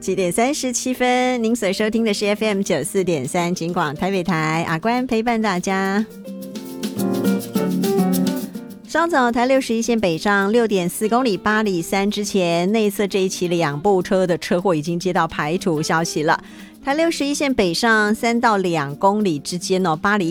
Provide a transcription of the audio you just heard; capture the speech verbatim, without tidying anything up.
七点三十七分，您所收听的是 F M 九四点三警广台北台，阿关陪伴大家。稍早台六十一线北上六点四公里八里三之前，内侧这一起两部车的车祸已经接到排除消息了。台六十一线北上三到两公里之间哦，八里